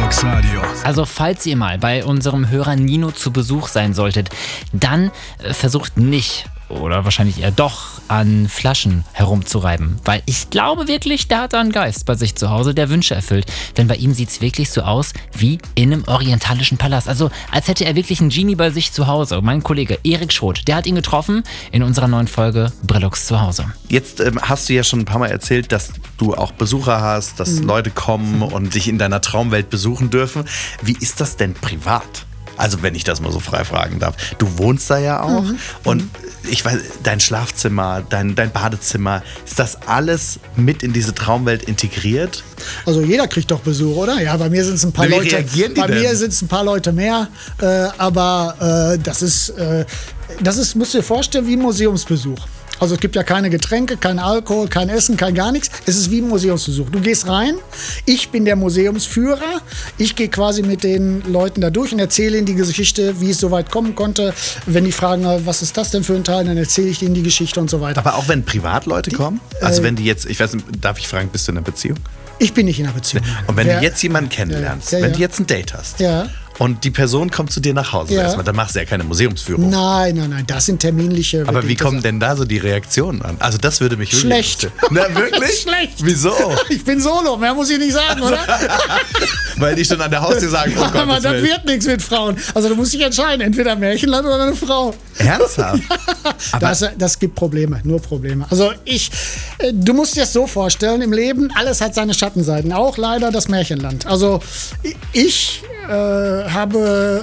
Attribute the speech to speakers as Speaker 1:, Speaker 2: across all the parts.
Speaker 1: Brillux Radio.
Speaker 2: Also falls ihr mal bei unserem Hörer Nino zu Besuch sein solltet, dann versucht nicht oder wahrscheinlich eher doch an Flaschen herumzureiben. Weil ich glaube wirklich, der hat da einen Geist bei sich zu Hause, der Wünsche erfüllt. Denn bei ihm sieht es wirklich so aus wie in einem orientalischen Palast. Also als hätte er wirklich einen Genie bei sich zu Hause. Mein Kollege Erik Schroth, der hat ihn getroffen in unserer neuen Folge Brillux zu Hause.
Speaker 3: Jetzt hast du ja schon ein paar Mal erzählt, dass du auch Besucher hast, dass Leute kommen und dich in deiner Traumwelt besuchen dürfen. Wie ist das denn privat? Also wenn ich das mal so frei fragen darf. Du wohnst da ja auch und ich weiß, dein Schlafzimmer, dein Badezimmer, ist das alles mit in diese Traumwelt integriert?
Speaker 4: Also jeder kriegt doch Besuch, oder? Ja, bei mir sind es ein paar
Speaker 3: Wie
Speaker 4: Leute.
Speaker 3: reagieren die
Speaker 4: Bei
Speaker 3: denn?
Speaker 4: mir sind es ein paar Leute mehr, aber das ist, musst du dir vorstellen, wie ein Museumsbesuch. Also es gibt ja keine Getränke, kein Alkohol, kein Essen, kein gar nichts. Es ist wie ein Museumsbesuch. Du gehst rein, ich bin der Museumsführer. Ich gehe quasi mit den Leuten da durch und erzähle ihnen die Geschichte, wie es so weit kommen konnte. Wenn die fragen, was ist das denn für ein Teil, dann erzähle ich ihnen die Geschichte und so weiter.
Speaker 3: Aber auch wenn Privatleute kommen? Also wenn die jetzt, ich weiß nicht, darf ich fragen, bist du in einer Beziehung?
Speaker 4: Ich bin nicht in einer Beziehung.
Speaker 3: Und wenn du jetzt jemanden kennenlernst, wenn du jetzt ein Date hast und die Person kommt zu dir nach Hause erstmal, dann machst du ja keine Museumsführung.
Speaker 4: Nein, das sind terminliche.
Speaker 3: Aber wie kommen denn da so die Reaktionen an? Also das würde mich wirklich
Speaker 4: Schlecht.
Speaker 3: interessieren. Na wirklich?
Speaker 4: Schlecht.
Speaker 3: Wieso?
Speaker 4: Ich bin solo, mehr muss ich nicht sagen, oder?
Speaker 3: Weil die schon an der Haustür sagen, oh Gott,
Speaker 4: Aber das wird nichts mit Frauen. Also du musst dich entscheiden, entweder Märchenland oder eine Frau.
Speaker 3: Ernsthaft? Aber
Speaker 4: Das gibt Probleme, nur Probleme. Also du musst dir das so vorstellen, im Leben, alles hat seine Schattenseiten, auch leider das Märchenland. Also ich habe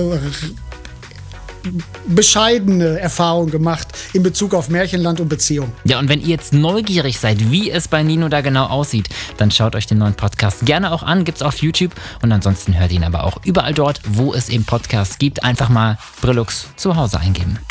Speaker 4: bescheidene Erfahrungen gemacht in Bezug auf Märchenland und Beziehung.
Speaker 2: Ja, und wenn ihr jetzt neugierig seid, wie es bei Nino da genau aussieht, dann schaut euch den neuen Podcast gerne auch an, gibt's auf YouTube und ansonsten hört ihn aber auch überall dort, wo es eben Podcasts gibt. Einfach mal Brillux zu Hause eingeben.